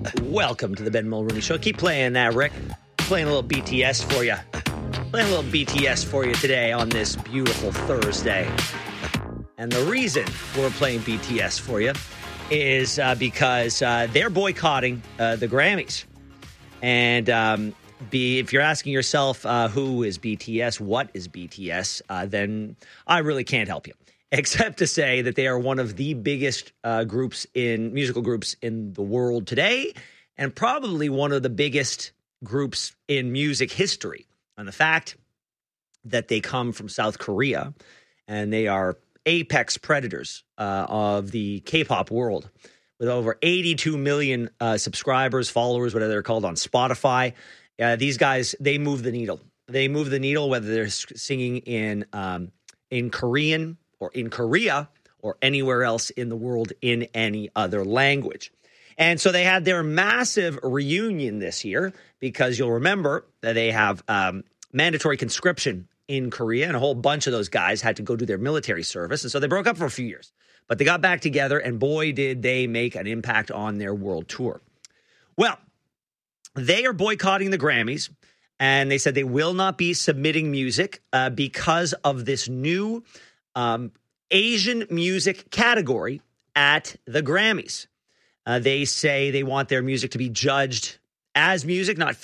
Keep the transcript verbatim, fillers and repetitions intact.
Welcome to the Ben Mulrooney Show. Keep playing that, Rick. Playing a little B T S for you. Playing a little B T S for you today on this beautiful Thursday. And the reason we're playing B T S for you is uh, because uh, they're boycotting uh, the Grammys. And um, be, if you're asking yourself uh, who is B T S, what is B T S, uh, then I really can't help you. Except to say that they are one of the biggest uh, groups in musical groups in the world today, and probably one of the biggest groups in music history. And the fact that they come from South Korea, and they are apex predators uh, of the K-pop world, with over eighty-two million uh, subscribers, followers, whatever they're called on Spotify. Uh, these guys, they move the needle. They move the needle whether they're singing in um, in Korean, or in Korea, or anywhere else in the world in any other language. And so they had their massive reunion this year because you'll remember that they have um, mandatory conscription in Korea, and a whole bunch of those guys had to go do their military service. And so they broke up for a few years. But they got back together, and boy, did they make an impact on their world tour. Well, they are boycotting the Grammys, and they said they will not be submitting music uh, because of this new Um, Asian music category at the Grammys. Uh, they say they want their music to be judged as music, not